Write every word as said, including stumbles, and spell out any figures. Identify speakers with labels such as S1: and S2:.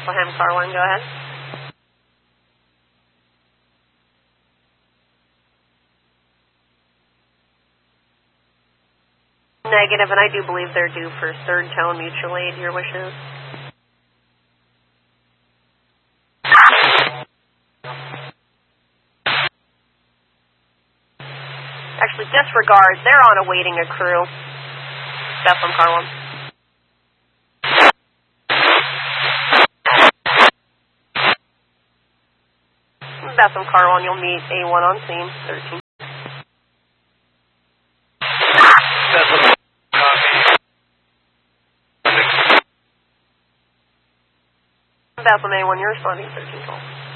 S1: Bethlehem, car one, go ahead. Negative, and I do believe they're due for third tone mutual aid. Your wishes? Actually, disregard. They're on awaiting a crew. Bethlehem, car one. Bethlehem, car one, you'll meet A one on scene, thirteen. Bethlehem, A one, you're responding, thirteen twelve.